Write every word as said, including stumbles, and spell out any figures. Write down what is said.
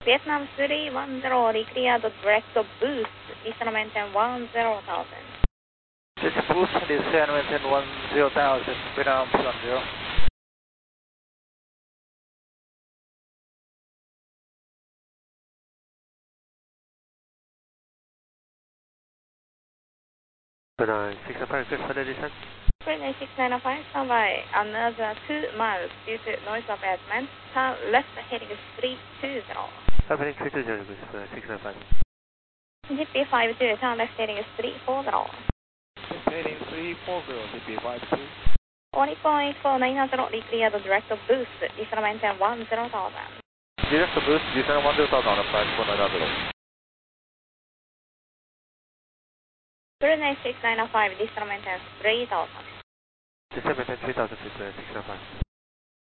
Vietnam three one zero, declared direct boost, descent maintain one zero thousand. This is boost, descent maintain one zero thousand, Vietnam one zero. Vietnam six nine five, request further descent. Vietnam six nine five, stand by another two miles due to noise abatement. Turn left heading three two zero. Happening three two zero, request for six nine five. G P five two, turn left heading three four zero. Heading three four zero, G P five two. one point four nine zero, declared direct boost, descent maintain one zero thousand. Direct boost, descent one zero thousand, approach four nine zero. Brunei six nine five, descent maintain three thousand. Descent maintain three thousand feet, six nine five.